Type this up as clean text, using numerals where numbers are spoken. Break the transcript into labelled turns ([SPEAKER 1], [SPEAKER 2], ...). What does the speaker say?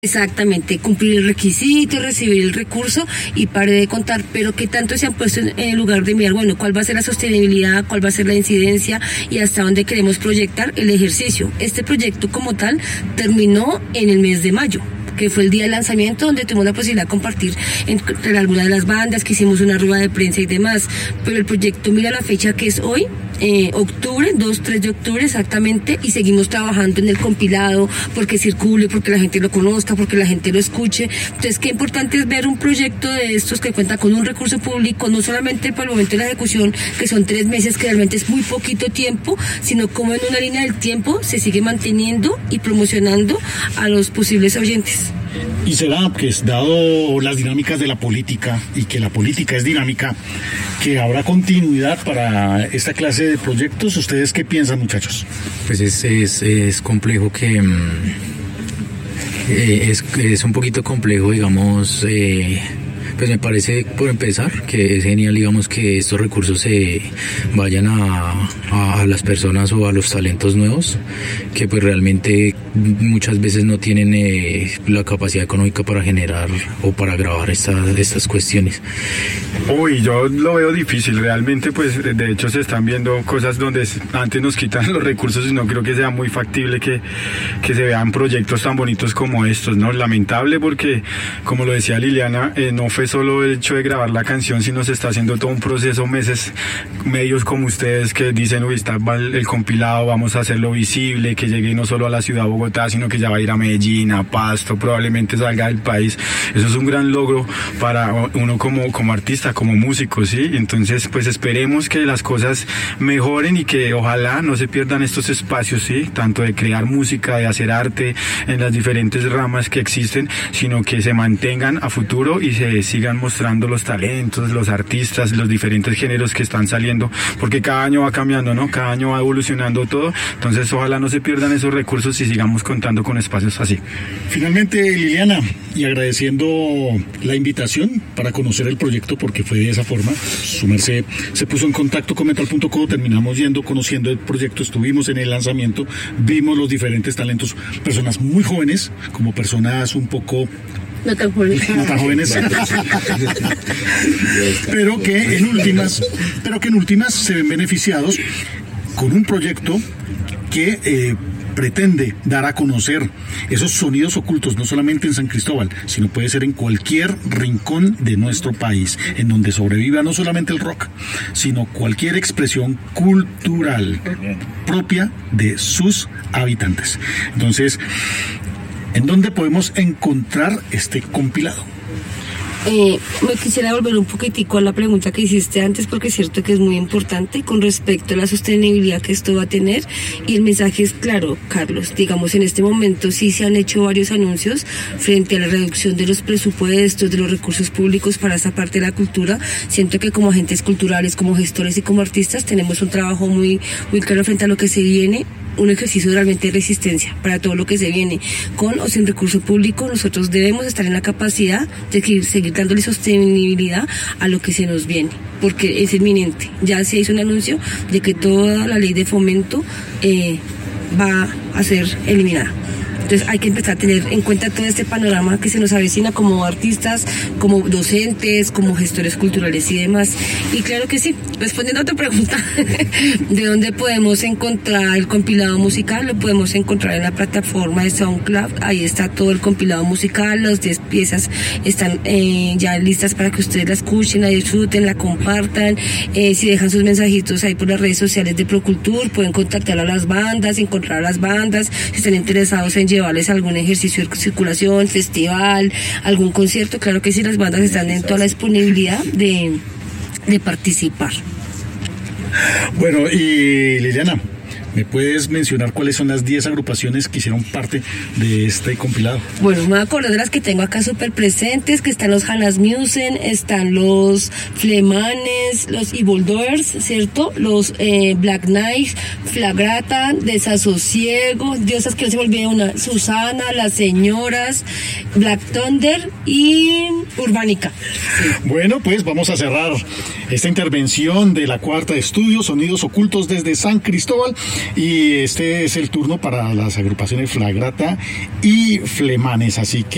[SPEAKER 1] Exactamente, cumplir el requisito, recibir el recurso y pare de contar, pero que tanto se han puesto en el lugar de mirar, bueno, cuál va a ser la sostenibilidad, cuál va a ser la incidencia y hasta dónde queremos proyectar el ejercicio. Este proyecto como tal terminó en el mes de mayo, que fue el día del lanzamiento, donde tuvimos la posibilidad de compartir entre algunas de las bandas, que hicimos una rueda de prensa y demás, pero el proyecto mira la fecha que es hoy, octubre, 2-3 de octubre exactamente, y seguimos trabajando en el compilado, porque circule, porque la gente lo conozca, porque la gente lo escuche. Entonces, qué importante es ver un proyecto de estos que cuenta con un recurso público, no solamente para el momento de la ejecución, que son 3 meses, que realmente es muy poquito tiempo, sino como en una línea del tiempo se sigue manteniendo y promocionando a los posibles oyentes.
[SPEAKER 2] Y será que, dado las dinámicas de la política y que la política es dinámica, que habrá continuidad para esta clase de proyectos. ¿Ustedes qué piensan, muchachos?
[SPEAKER 3] Pues es complejo que es un poquito complejo, digamos. Pues me parece, por empezar, que es genial, digamos, que estos recursos se vayan a las personas o a los talentos nuevos, que pues realmente muchas veces no tienen la capacidad económica para generar o para grabar estas cuestiones.
[SPEAKER 4] Uy, yo lo veo difícil, realmente pues de hecho se están viendo cosas donde antes nos quitan los recursos y no creo que sea muy factible que se vean proyectos tan bonitos como estos, ¿no? Lamentable porque, como lo decía Liliana, no fue solo el hecho de grabar la canción, sino se está haciendo todo un proceso, meses, medios como ustedes que dicen, uy, está el compilado, vamos a hacerlo visible, que llegue no solo a la ciudad de Bogotá, sino que ya va a ir a Medellín, a Pasto, probablemente salga del país. Eso es un gran logro para uno como artista, como músico, ¿sí? Entonces, pues esperemos que las cosas mejoren y que ojalá no se pierdan estos espacios, ¿sí? Tanto de crear música, de hacer arte en las diferentes ramas que existen, sino que se mantengan a futuro y se sigan mostrando los talentos, los artistas, los diferentes géneros que están saliendo, porque cada año va cambiando, ¿no? Cada año va evolucionando todo, entonces ojalá no se pierdan esos recursos y sigamos contando con espacios así.
[SPEAKER 2] Finalmente, Liliana, y agradeciendo la invitación para conocer el proyecto, porque fue de esa forma, su merced se puso en contacto con Metal.co, terminamos conociendo el proyecto, estuvimos en el lanzamiento, vimos los diferentes talentos, personas muy jóvenes, como personas un poco
[SPEAKER 1] no tan jóvenes,
[SPEAKER 2] pero que en últimas se ven beneficiados con un proyecto que pretende dar a conocer esos sonidos ocultos, no solamente en San Cristóbal, sino puede ser en cualquier rincón de nuestro país, en donde sobreviva no solamente el rock, sino cualquier expresión cultural propia de sus habitantes. Entonces, ¿en dónde podemos encontrar este compilado?
[SPEAKER 1] Me quisiera volver un poquitico a la pregunta que hiciste antes, porque es cierto que es muy importante con respecto a la sostenibilidad que esto va a tener, y el mensaje es claro, Carlos. Digamos, en este momento sí se han hecho varios anuncios frente a la reducción de los presupuestos, de los recursos públicos para esa parte de la cultura. Siento que como agentes culturales, como gestores y como artistas tenemos un trabajo muy, muy claro frente a lo que se viene. Un ejercicio realmente de resistencia para todo lo que se viene. Con o sin recurso público, nosotros debemos estar en la capacidad de seguir dándole sostenibilidad a lo que se nos viene, porque es inminente. Ya se hizo un anuncio de que toda la ley de fomento va a ser eliminada. Entonces hay que empezar a tener en cuenta todo este panorama que se nos avecina como artistas, como docentes, como gestores culturales y demás. Y claro que sí, respondiendo a tu pregunta, ¿de dónde podemos encontrar el compilado musical? Lo podemos encontrar en la plataforma de SoundCloud. Ahí está todo el compilado musical, las 10 piezas están ya listas para que ustedes la escuchen, la disfruten, la compartan. Si dejan sus mensajitos ahí por las redes sociales de Procultur, pueden contactar a las bandas, encontrar a las bandas, si están interesados en llevarles algún ejercicio de circulación, festival, algún concierto. Claro que sí, las bandas están en toda la disponibilidad de participar.
[SPEAKER 2] Bueno, y Liliana, ¿me puedes mencionar cuáles son las 10 agrupaciones que hicieron parte de este compilado?
[SPEAKER 1] Bueno, me voy a acordar de las que tengo acá súper presentes, que están los Hannas Musen, están los Flemanes, los Evil Doers, ¿cierto? Los Black Knights, Flagrata, Desasosiego, Diosas que no se me olvide una, Susana, Las Señoras, Black Thunder y Urbánica.
[SPEAKER 2] Bueno, pues vamos a cerrar esta intervención de la cuarta de estudio, Sonidos Ocultos desde San Cristóbal. Y este es el turno para las agrupaciones Flagrata y Flemanes, así que